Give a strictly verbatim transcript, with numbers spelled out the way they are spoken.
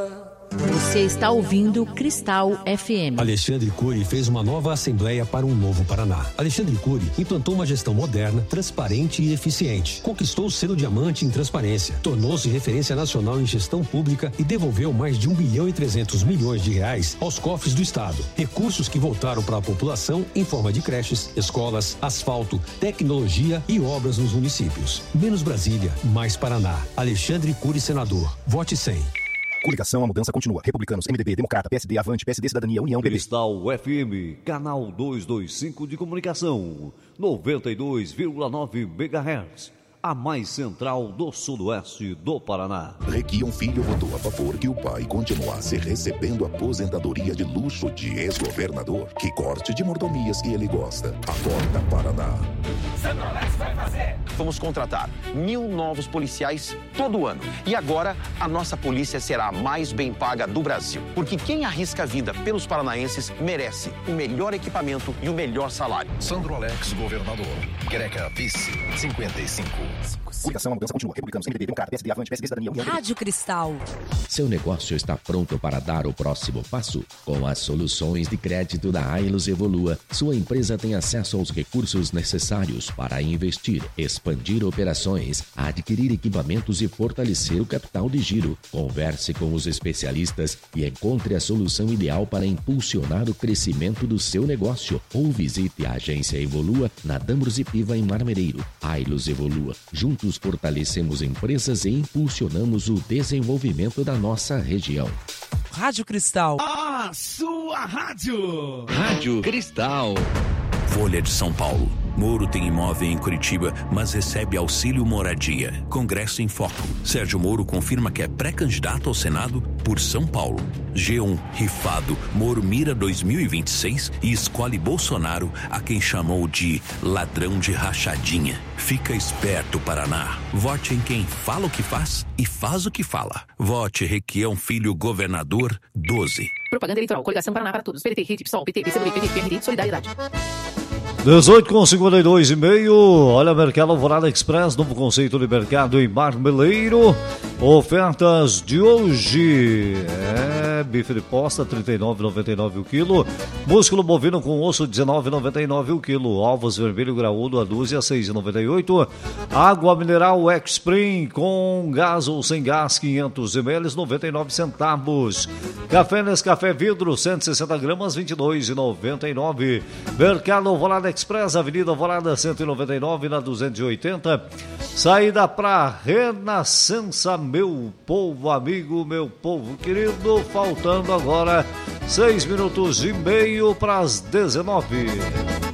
Você está ouvindo Cristal F M. Alexandre Cury fez uma nova Assembleia para um novo Paraná. Alexandre Cury implantou uma gestão moderna, transparente e eficiente. Conquistou o selo diamante em transparência. Tornou-se referência nacional em gestão pública e devolveu mais de um bilhão e trezentos milhões de reais aos cofres do Estado. Recursos que voltaram para a população em forma de creches, escolas, asfalto, tecnologia e obras nos municípios. Menos Brasília, mais Paraná. Alexandre Cury, senador. Vote cem. Coligação, a mudança continua. Republicanos, M D B, Democrata, P S D, Avante, P S D, Cidadania, União, P B. Cristal F M, canal duzentos e vinte e cinco de comunicação, noventa e dois vírgula nove megahertz. A mais central do sudoeste do Paraná. Requião Filho votou a favor que o pai continuasse recebendo aposentadoria de luxo de ex-governador. Que corte de mordomias que ele gosta. Acorda, Paraná. Centro-Oeste vai fazer. Vamos contratar mil novos policiais todo ano. E agora, a nossa polícia será a mais bem paga do Brasil. Porque quem arrisca a vida pelos paranaenses merece o melhor equipamento e o melhor salário. Sandro Alex, governador. Greca, vice, cinquenta e cinco. Coligação, a mudança continua. Republicanos, M D B, Democrata, P S D, Avante, P S D, Cidadania, União, P B. Rádio Cristal. Seu negócio está pronto para dar o próximo passo? Com as soluções de crédito da Ailos Evolua, sua empresa tem acesso aos recursos necessários para investir, expandir operações, adquirir equipamentos e fortalecer o capital de giro. Converse com os especialistas e encontre a solução ideal para impulsionar o crescimento do seu negócio. Ou visite a agência Evolua na Dambros e Piva em Marmereiro. Ailos Evolua. Juntos fortalecemos empresas e impulsionamos o desenvolvimento da nossa região. Rádio Cristal. A sua rádio. Rádio Cristal. Folha de São Paulo. Moro tem imóvel em Curitiba, mas recebe auxílio moradia. Congresso em Foco. Sérgio Moro confirma que é pré-candidato ao Senado por São Paulo. G um, rifado. Moro mira dois mil e vinte e seis e escolhe Bolsonaro, a quem chamou de ladrão de rachadinha. Fica esperto, Paraná. Vote em quem fala o que faz e faz o que fala. Vote Requião Filho, governador, doze. Propaganda eleitoral. Coligação Paraná para todos. P T, R I T, PSOL, P T, P C B, P T, P R D, Solidariedade. dezoito com cinquenta e dois e meio. Olha, Mercado Alvorada Express, novo conceito de mercado em Marmeleiro. Ofertas de hoje. É, bife de posta, trinta e nove reais e noventa e nove centavos o quilo. Músculo bovino com osso, dezenove reais e noventa e nove centavos o quilo. Ovos vermelho graúdo, a dúzia, seis reais e noventa e oito centavos. Água mineral Exprim com gás ou sem gás, quinhentos mililitros, noventa e nove centavos. Café Nescafé vidro, cento e sessenta gramas, vinte e dois reais e noventa e nove centavos. Mercado Alvorada Express, Avenida Alvorada cento e noventa e nove, na duzentos e oitenta. Saída para Renascença, meu povo amigo, meu povo querido. Faltando agora seis minutos e meio para as dezenove.